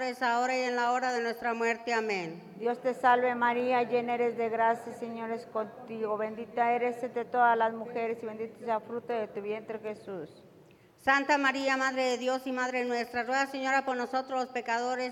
pecadores, ahora y en la hora de nuestra muerte. Amén. Dios te salve María, llena eres de gracia, el Señor es contigo. Bendita eres entre todas las mujeres y bendito sea el fruto de tu vientre Jesús. Santa María, Madre de Dios y Madre nuestra, ruega, Señora, por nosotros los pecadores,